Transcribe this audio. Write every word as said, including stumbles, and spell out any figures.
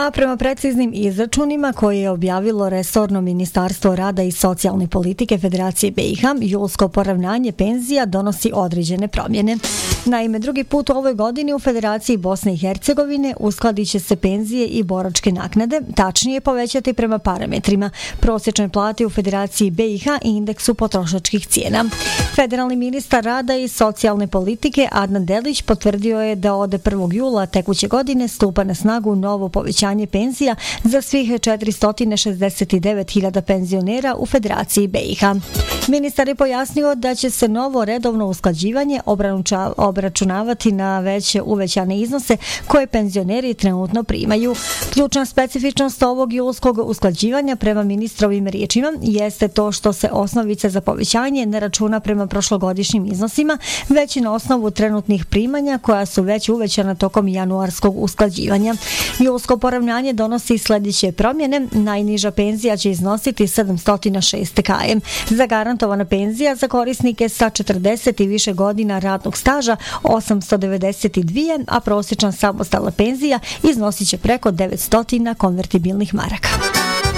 A prema preciznim izračunima koje je objavilo resorno Ministarstvo rada i socijalne politike Federacije B i H, julsko poravnanje penzija donosi određene promjene. Naime, drugi put u ovoj godini u Federaciji Bosne i Hercegovine uskladit će se penzije i boračke naknade, tačnije povećati prema parametrima prosječne plate u Federaciji B i H i indeksu potrošačkih cijena. Federalni ministar rada i socijalne politike Adnan Delić potvrdio je da od prvog jula tekuće godine stupa na snagu novo povećanje penzija za svih četiristo šezdeset devet hiljada penzionera u Federaciji B i H. Ministar je pojasnio da će se novo redovno usklađivanje obračunavati na već uvećane iznose koje penzioneri trenutno primaju. Ključna specifičnost ovog julskog usklađivanja prema ministrovim riječima jeste to što se osnovica za povećanje ne računa prema prošlogodišnjim iznosima, već i na osnovu trenutnih primanja koja su već uvećana tokom januarskog usklađivanja. Julsko poravnanje donosi sljedeće promjene. Najniža penzija će iznositi sedamsto šest km. Zagarantovana penzija za korisnike sa četrdeset i više godina radnog staža osamsto devedeset dva, a prosječna samostalna penzija iznosit će preko devetsto konvertibilnih maraka.